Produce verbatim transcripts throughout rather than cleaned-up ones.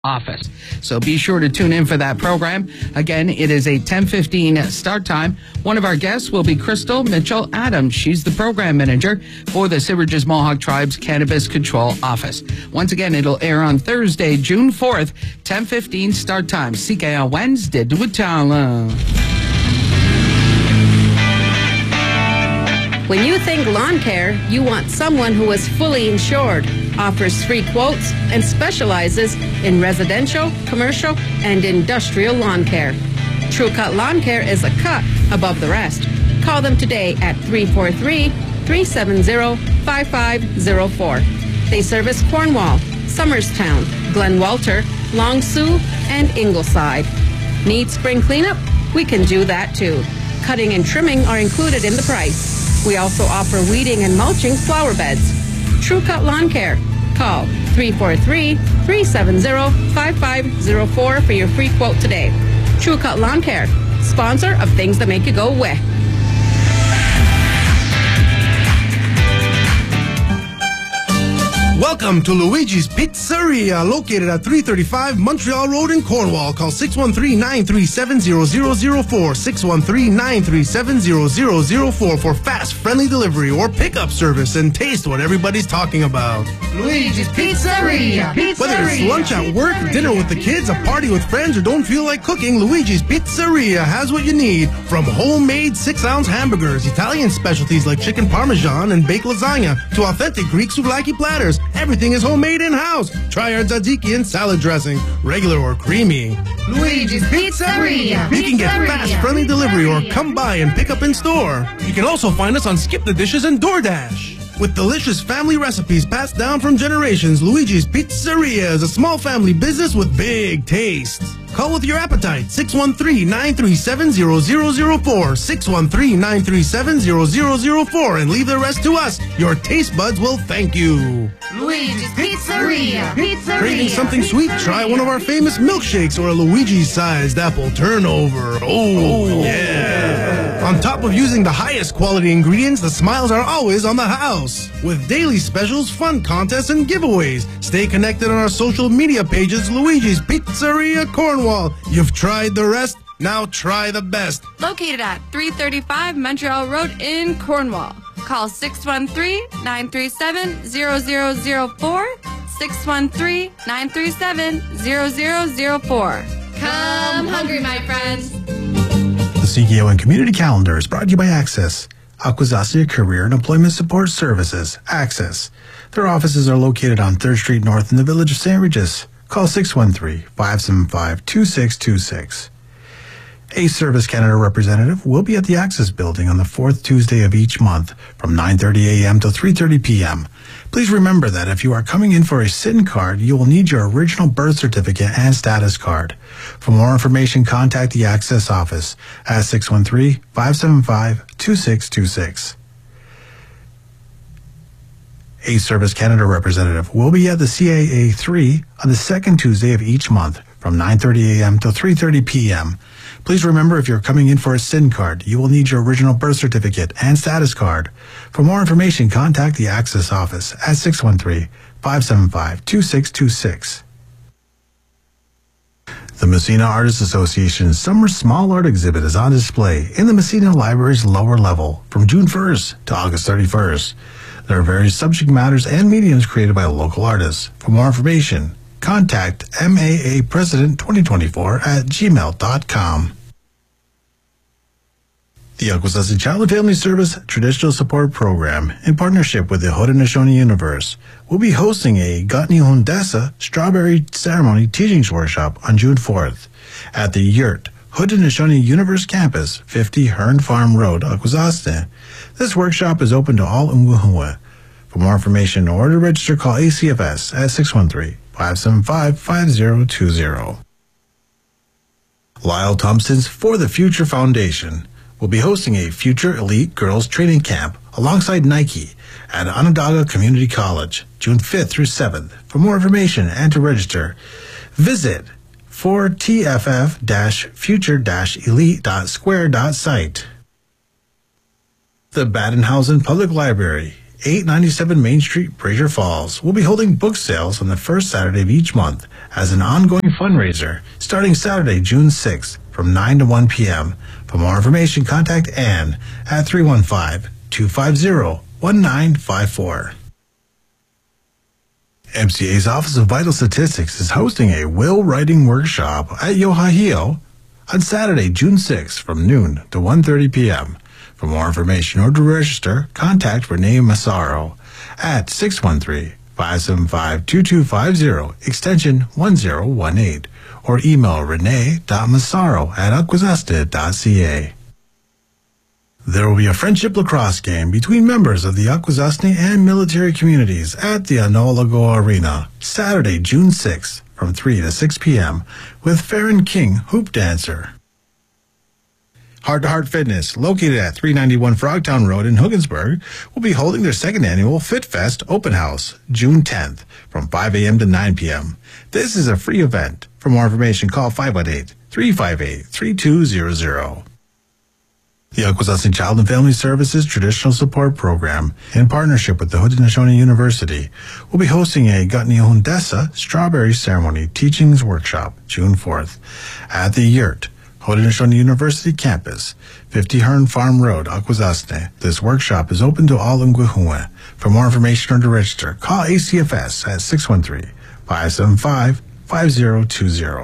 office. So be sure to tune in for that program. Again, it is a ten fifteen start time. One of our guests will be Crystal Mitchell Adams. She's the program manager for the Siverages Mohawk Tribe's Cannabis Control Office. Once again, it'll air on Thursday, June fourth, ten fifteen start time. C K L Wednesday, do it tala. When you think lawn care, you want someone who is fully insured, offers free quotes, and specializes in residential, commercial, and industrial lawn care. True Cut Lawn Care is a cut above the rest. Call them today at three four three, three seven zero, five five zero four. They service Cornwall, Somerstown, Glen Walter, Long Sault, and Ingleside. Need spring cleanup? We can do that too. Cutting and trimming are included in the price. We also offer weeding and mulching flower beds. True Cut Lawn Care. Call three four three, three seven zero, five five zero four for your free quote today. True Cut Lawn Care, sponsor of things that make you go weh. Welcome to Luigi's Pizzeria, located at three thirty-five Montreal Road in Cornwall. Call six one three, nine three seven, zero zero zero four, six one three, nine three seven, zero zero zero four for fast, friendly delivery or pickup service and taste what everybody's talking about. Luigi's Pizzeria. Pizzeria. Whether it's lunch at work, dinner with the kids, a party with friends, or don't feel like cooking, Luigi's Pizzeria has what you need. From homemade six-ounce hamburgers, Italian specialties like chicken parmesan and baked lasagna, to authentic Greek souvlaki platters, everything is homemade in-house. Try our tzatziki and salad dressing, regular or creamy. Luigi's Pizzeria. You can get fast, friendly delivery or come by and pick up in store. You can also find us on Skip the Dishes and DoorDash. With delicious family recipes passed down from generations, Luigi's Pizzeria is a small family business with big taste. Call with your appetite, six one three, nine three seven, zero zero zero four, six one three, nine three seven, zero zero zero four, and leave the rest to us. Your taste buds will thank you. Luigi's Pizzeria. Pizzeria. Craving something sweet? Try one of our famous milkshakes or a Luigi-sized apple turnover. Oh, yeah. On top of using the highest quality ingredients, the smiles are always on the house. With daily specials, fun contests, and giveaways. Stay connected on our social media pages, Luigi's Pizzeria Cornwall. You've tried the rest, now try the best. Located at three thirty-five Montreal Road in Cornwall. Call six one three, nine three seven, zero zero zero four, six one three, nine three seven, zero zero zero four. Come hungry, my friends. The C K O N Community Calendar is brought to you by Access, Akwesasne Career and Employment Support Services, Access. Their offices are located on third Street North in the village of Saint Regis. Call six one three, five seven five, two six two six. A Service Canada representative will be at the Access Building on the fourth Tuesday of each month from nine thirty a.m. to three thirty p.m. Please remember that if you are coming in for a sit-in card, you will need your original birth certificate and status card. For more information, contact the Access office at six one three, five seven five, two six two six. A Service Canada representative will be at the C A A three on the second Tuesday of each month from nine thirty a.m. to three thirty p.m. Please remember, if you're coming in for a S I N card, you will need your original birth certificate and status card. For more information, contact the Access office at six one three, five seven five, two six two six. The Messina Artists Association's Summer Small Art Exhibit is on display in the Messina Library's lower level from June first to August thirty-first. There are various subject matters and mediums created by local artists. For more information, contact M A A President twenty twenty-four at gmail dot com. The Akwesasne Child and Family Service Traditional Support Program, in partnership with the Haudenosaunee Universe, will be hosting a Gatni Hundessa Strawberry Ceremony Teachings Workshop on June fourth at the Yurt, Haudenosaunee Universe Campus, fifty Hearn Farm Road, Akwesasne. This workshop is open to all Umwuhua. For more information or to register, call A C F S at six one three, five seven five, five zero two zero. Lyle Thompson's For the Future Foundation will be hosting a Future Elite Girls Training Camp alongside Nike at Onondaga Community College, June fifth through seventh. For more information and to register, visit four T F F future elite dot square dot site. The Badenhausen Public Library eight ninety-seven Main Street, Fraser Falls, will be holding book sales on the first Saturday of each month as an ongoing fundraiser starting Saturday, June sixth from nine to one p.m. For more information, contact Ann at three one five, two five zero, one nine five four. M C A's Office of Vital Statistics is hosting a will writing workshop at Yohahio on Saturday, June sixth from noon to one thirty p.m. For more information or to register, contact Renee Massaro at six one three, five seven five, two two five zero, extension one zero one eight, or email renee.massaro at aquazasta dot c a. There will be a friendship lacrosse game between members of the Akwesasne and military communities at the Anolago Arena, Saturday, June sixth, from three to six p.m., with Farron King, hoop dancer. Heart to Heart Fitness, located at three ninety-one Frogtown Road in Hoogensburg, will be holding their second annual Fit Fest Open House, June tenth, from five a.m. to nine p.m. This is a free event. For more information, call five one eight, three five eight, three two zero zero. The Akwesasne Child and Family Services Traditional Support Program, in partnership with the Haudenosaunee University, will be hosting a Gutnihundesa Strawberry Ceremony Teachings Workshop, June fourth, at the Yurt, Haudenosaunee University Campus, fifty Hearn Farm Road, Akwesasne. This workshop is open to all Ngwihue. For more information or to register, call A C F S at six one three, five seven five, five zero two zero.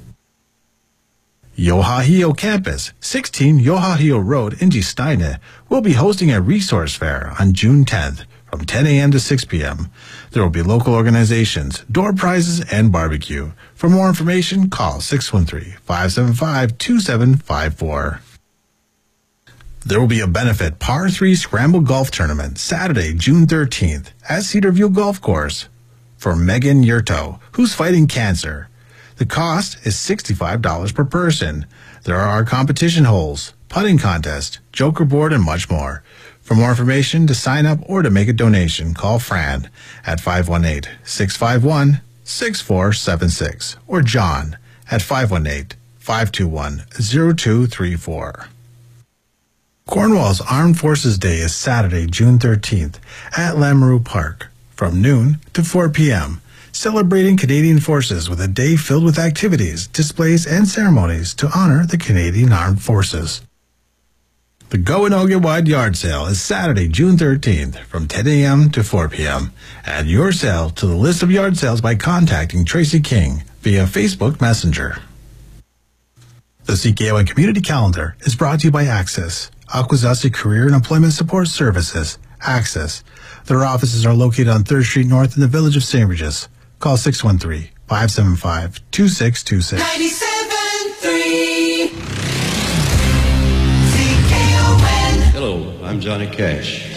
Yohahio Campus, sixteen Yohahio Road, Ingesteine, will be hosting a resource fair on June tenth from ten a.m. to six p.m. There will be local organizations, door prizes, and barbecue. For more information, call six one three, five seven five, two seven five four. There will be a benefit Par three Scramble Golf Tournament Saturday, June thirteenth at Cedarview Golf Course for Megan Yurto, who's fighting cancer. The cost is sixty-five dollars per person. There are competition holes, putting contest, joker board, and much more. For more information, to sign up or to make a donation, call Fran at five one eight, six five one, six four seven six or John at five one eight, five two one, zero two three four. Cornwall's Armed Forces Day is Saturday, June thirteenth at Lamoureux Park from noon to four p.m., celebrating Canadian Forces with a day filled with activities, displays, and ceremonies to honor the Canadian Armed Forces. The Go-Inoga Wide Yard Sale is Saturday, June thirteenth from ten a.m. to four p.m. Add your sale to the list of yard sales by contacting Tracy King via Facebook Messenger. The C K O N Community Calendar is brought to you by Access, Akwesasne Career and Employment Support Services, Access. Their offices are located on third Street North in the village of Saint Regis. Call six one three, five seven five, two six two six. ninety-seven point three C K O N. Hello, I'm Johnny Cash.